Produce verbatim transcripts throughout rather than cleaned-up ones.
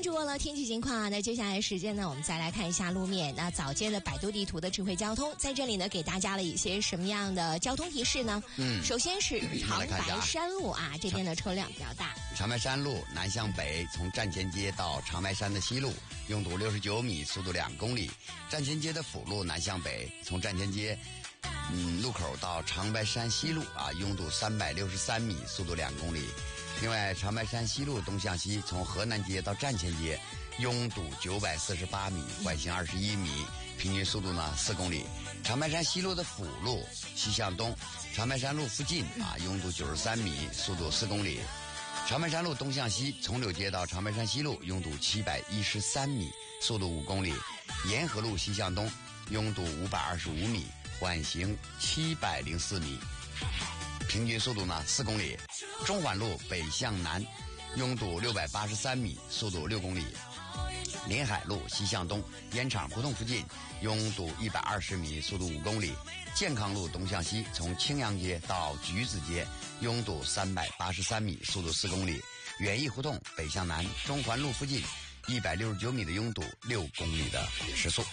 注过了天气情况，那接下来时间呢，我们再来看一下路面。那早间的百度地图的智慧交通，在这里呢，给大家了一些什么样的交通提示呢？嗯，首先是长白山路啊，这边的车辆比较大。 长白山路南向北，从站前街到长白山的西路，拥堵六十九米，速度两公里。站前街的辅路南向北，从站前街嗯路口到长白山西路啊，拥堵三百六十三米，速度两公里。另外，长白山西路东向西，从河南街到站前街，拥堵九百四十八米，缓行二十一米，平均速度呢四公里。长白山西路的辅路西向东，长白山路附近啊，拥堵九十三米，速度四公里。长白山路东向西，从柳街到长白山西路，拥堵七百一十三米，速度五公里。沿河路西向东，拥堵五百二十五米，缓行七百零四米。平均速度呢四公里。中环路北向南，拥堵六百八十三米，速度六公里。临海路西向东，烟厂胡同附近拥堵一百二十米，速度五公里。健康路东向西，从青阳街到橘子街拥堵三百八十三米，速度四公里。园艺胡同北向南，中环路附近一百六十九米的拥堵，六公里的时速。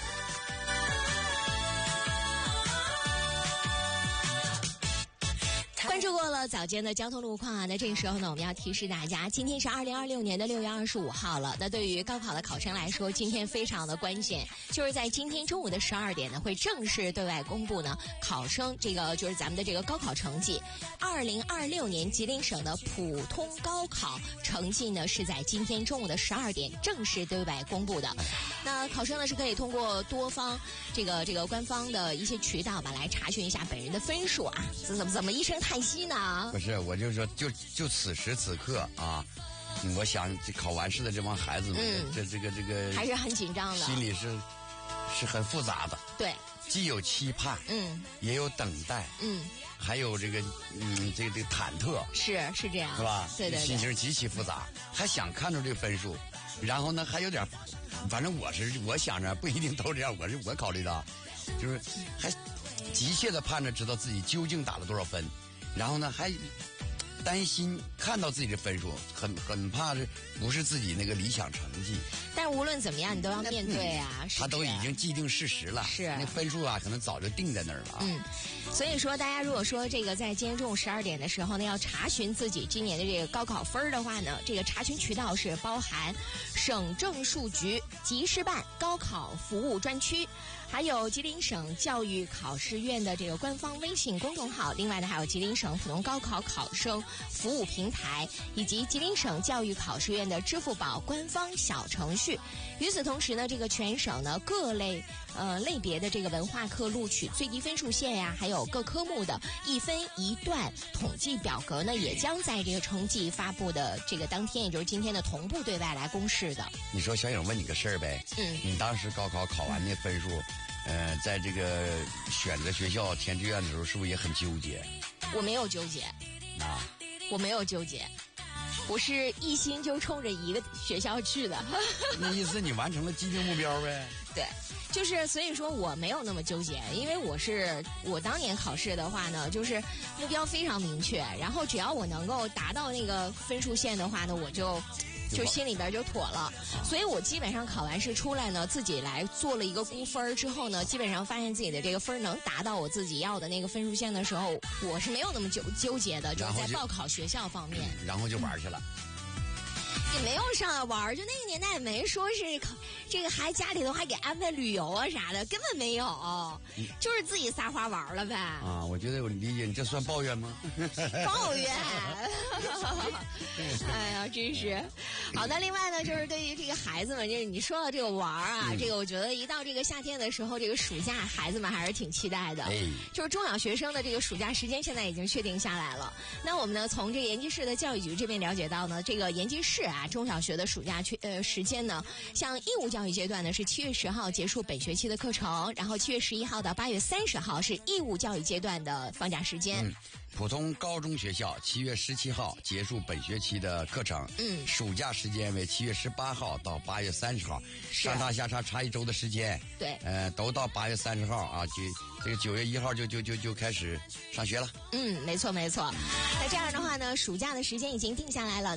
关注过了早间的交通路况啊，那这个时候呢，我们要提示大家，今天是二零二六年的六月二十五号了。那对于高考的考生来说，今天非常的关键，就是在今天中午的十二点呢，会正式对外公布呢考生这个就是咱们的这个高考成绩。二零二六年吉林省的普通高考成绩呢，是在今天中午的十二点正式对外公布的。那考生呢是可以通过多方这个这个官方的一些渠道吧，来查询一下本人的分数啊。怎么怎么一声叹息呢？ 不是，我就说，就就此时此刻啊，我想这考完试的这帮孩子们，嗯、这这个这个还是很紧张的， 心里是是很复杂的。 对， 既有期盼， 嗯， 也有等待， 嗯， 还有这个嗯这个这个忐忑， 是是这样， 是吧？ 对对对， 心情极其复杂，还想看出这个分数，然后呢还有点，反正我是我想着不一定都这样，我是我考虑的，就是还急切的盼着知道自己究竟打了多少分。然后呢，还担心看到自己的分数，很很怕是不是自己那个理想成绩。 但无论怎么样，你都要面对啊。嗯、是他都已经既定事实了， 是那分数啊，可能早就定在那儿了。 嗯，所以说大家如果说这个在今天中午十二点的时候呢，要查询自己今年的这个高考分的话呢，这个查询渠道是包含省政数局集师办高考服务专区。还有吉林省教育考试院的这个官方微信公众号，另外呢还有吉林省普通高考考生服务平台，以及吉林省教育考试院的支付宝官方小程序。与此同时呢，这个全省呢各类呃类别的这个文化课录取最低分数线呀，还有各科目的一分一段统计表格呢，也将在这个成绩发布的这个当天，也就是今天的同步对外来公示的。 你说小颖，问你个事儿呗， 嗯， 你当时高考考完那分数，呃，在这个选择学校填志愿的时候，是不是也很纠结？ 我没有纠结啊， 我没有纠结，我是一心就冲着一个学校去的。 那意思你完成了既定目标呗？ 对，就是所以说我没有那么纠结，因为我是我当年考试的话呢，就是目标非常明确，然后只要我能够达到那个分数线的话呢，我就。就心里边就妥了，所以我基本上考完试出来呢，自己来做了一个估分之后呢，基本上发现自己的这个分能达到我自己要的那个分数线的时候，我是没有那么纠纠结的，就是在报考学校方面， 嗯、然后就玩去了。 也没有上玩，就那个年代也没说是考这个，还家里头还给安排旅游啊啥的，根本没有，嗯、就是自己撒花玩了呗。 啊，我觉得我理解你，这算抱怨吗？ 抱怨。哎呀，真是。好的，另外呢，就是对于这个孩子们，就是你说到这个玩啊，嗯、这个我觉得一到这个夏天的时候，这个暑假孩子们还是挺期待的。 哎， 就是中小学生的这个暑假时间现在已经确定下来了。那我们呢，从这个延吉市的教育局这边了解到呢，这个延吉市啊。中小学的暑假去呃时间呢，像义务教育阶段呢是七月十号结束本学期的课程，然后七月十一号到八月三十号是义务教育阶段的放假时间。 嗯，普通高中学校七月十七号结束本学期的课程， 嗯， 暑假时间为七月十八号到八月三十号，上差下差差一周的时间。 对， 呃，都到八月三十号啊，就这个九月一号就就就就开始上学了。 嗯，没错没错。那这样的话呢，暑假的时间已经定下来了。